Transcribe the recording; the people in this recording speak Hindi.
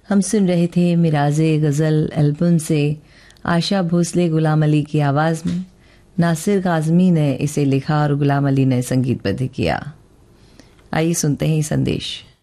हम सुन रहे थे मिराजे गज़ल एल्बम से आशा भोसले गुलाम अली की आवाज़ में। नासिर काज़मी ने इसे लिखा और गुलाम अली ने संगीतबद्ध किया। आइए सुनते हैं ये संदेश।